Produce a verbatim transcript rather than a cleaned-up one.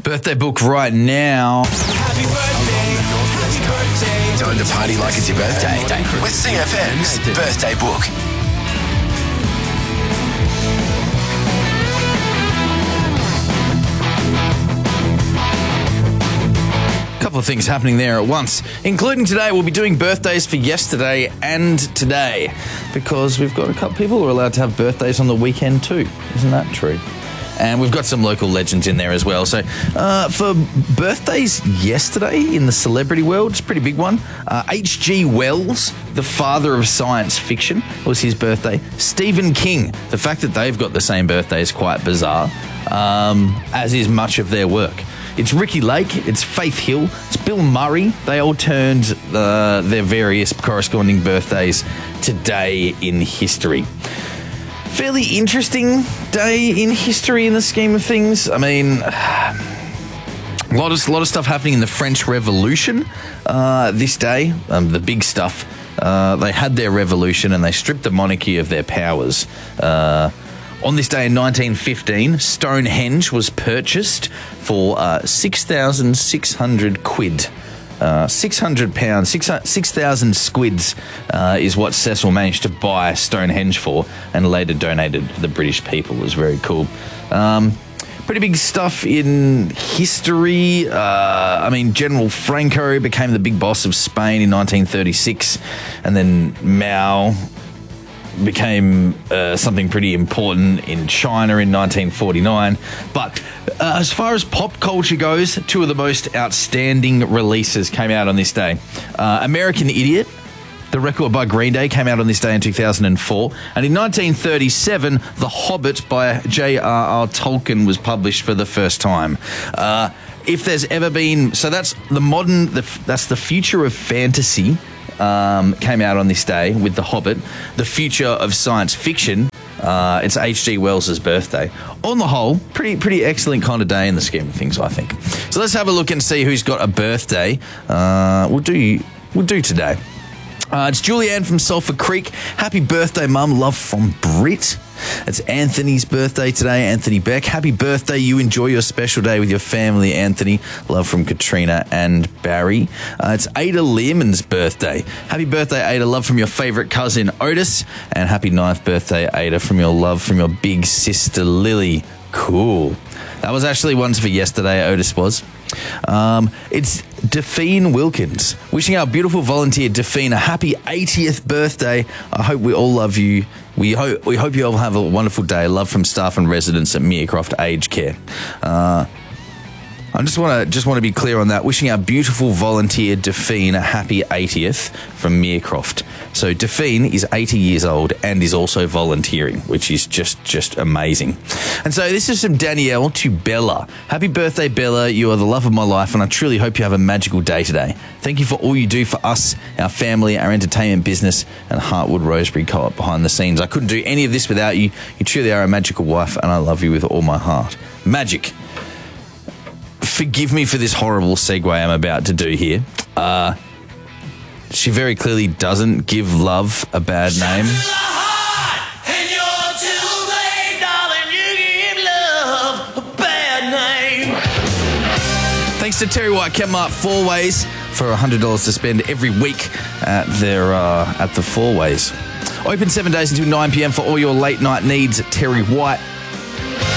Birthday book right now. Happy birthday, happy birthday. Time to party like it's your birthday with C F M's Birthday Book. Couple of things happening there at once, including today. We'll be doing birthdays for yesterday and today because we've got a couple of people who are allowed to have birthdays on the weekend too. Isn't that true? And we've got some local legends in there as well. So uh, for birthdays yesterday in the celebrity world, it's a pretty big one. Uh, H G Wells, the father of science fiction, was his birthday. Stephen King, the fact that they've got the same birthday is quite bizarre, um, as is much of their work. It's Ricky Lake, it's Faith Hill, it's Bill Murray. They all turned uh, their various corresponding birthdays today in history. Fairly interesting day in history in the scheme of things. I mean, a lot of, a lot of stuff happening in the French Revolution uh, this day, um, the big stuff. Uh, they had their revolution and they stripped the monarchy of their powers. Uh, On this day in nineteen fifteen, Stonehenge was purchased for uh, six thousand six hundred quid. Uh, six hundred pounds, six thousand squids uh, is what Cecil managed to buy Stonehenge for and later donated to the British people. It was very cool. Um, pretty big stuff in history. Uh, I mean, General Franco became the big boss of Spain in nineteen thirty-six, and then Mao became uh, something pretty important in China in nineteen forty-nine. But uh, as far as pop culture goes, two of the most outstanding releases came out on this day. Uh, American Idiot, the record by Green Day, came out on this day in two thousand four. And in nineteen thirty-seven, The Hobbit by J R R Tolkien was published for the first time. Uh, if there's ever been... So that's the modern... The, that's the future of fantasy. Um, came out on this day with The Hobbit. The future of science fiction, uh, it's H G Wells' birthday. On the whole, pretty pretty excellent kind of day in the scheme of things, I think. So let's have a look and see who's got a birthday. Uh, we'll do we'll do today. Uh, it's Julianne from Sulphur Creek. Happy birthday, Mum. Love from Brit. It's Anthony's birthday today, Anthony Beck. Happy birthday. You enjoy your special day with your family, Anthony. Love from Katrina and Barry. Uh, it's Ada Learman's birthday. Happy birthday, Ada. Love from your favourite cousin, Otis. And happy ninth birthday, Ada, from your love from your big sister, Lily. Cool. That was actually ones for yesterday, Otis was. Um, it's Define Wilkins. Wishing our beautiful volunteer, Define, a happy eightieth birthday. I hope we all love you. We hope we hope you all have a wonderful day. Love from staff and residents at Merecroft Aged Care. Uh, I just want to just want to be clear on that. Wishing our beautiful volunteer, Define, a happy eightieth from Merecroft. So Define is eighty years old and is also volunteering, which is just, just amazing. And so this is from Danielle to Bella. Happy birthday, Bella. You are the love of my life, and I truly hope you have a magical day today. Thank you for all you do for us, our family, our entertainment business, and Heartwood Roseberry Co-op behind the scenes. I couldn't do any of this without you. You truly are a magical wife, and I love you with all my heart. Magic. Forgive me for this horrible segue I'm about to do here. Uh, she very clearly doesn't give love a bad name. Thanks to Terry White Kmart Four Ways for one hundred dollars to spend every week at their uh, at the Four Ways. Open seven days until nine p.m. for all your late night needs at Terry White.